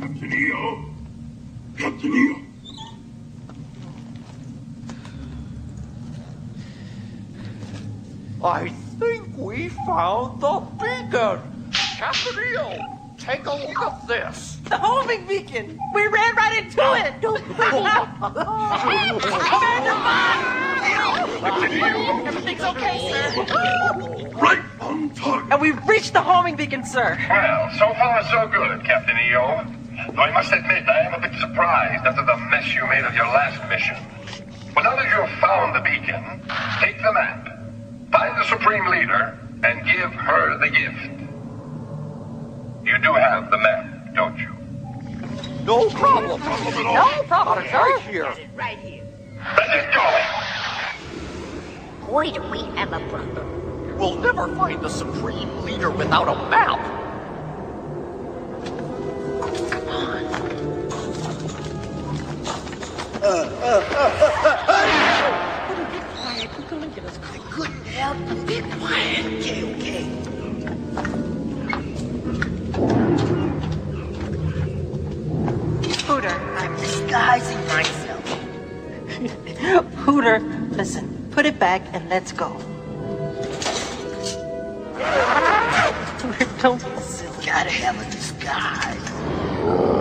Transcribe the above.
Captain EO? Captain EO? I think we found the beacon! Captain EO, take a look at this! The homing beacon! We ran right into it! Everything's okay, sir. Right on target. And we've reached the homing beacon, sir. Well, so far so good, Captain EO. Though I must admit, I am a bit surprised after the mess you made of your last mission. But now that you have found the beacon, take the map, find the Supreme Leader, and give her the gift. You do have the map, don't you? No problem! No problem, Got it sir. right here! Right here. Let's go! Boy, do we have a problem. We'll never find the Supreme Leader without a map! Come on. I couldn't help but be quiet. Okay. Hooter. I'm disguising myself. Hooter, listen. Put it back and let's go. Don't be silly. Gotta have a disguise.